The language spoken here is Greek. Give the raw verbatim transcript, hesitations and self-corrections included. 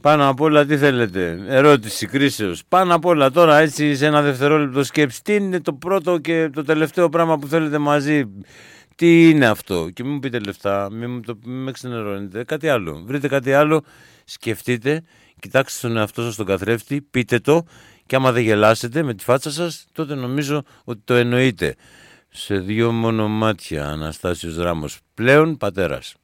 Πάνω απ' όλα τι θέλετε, ερώτηση κρίσεως. Πάνω απ' όλα τώρα έτσι σε ένα δευτερόλεπτο σκέψη. Τι είναι το πρώτο και το τελευταίο πράγμα που θέλετε μαζί? Τι είναι αυτό? Και μην μου πείτε λεφτά, μην, μου το, μην με ξενερώνετε. Κάτι άλλο. Βρείτε κάτι άλλο, σκεφτείτε, κοιτάξτε τον εαυτό σας στον καθρέφτη, πείτε το και άμα δεν γελάσετε με τη φάτσα σας, τότε νομίζω ότι το εννοείτε. Σε δύο μόνο μάτια, Αναστάσιος Ράμος, πλέον πατέρας.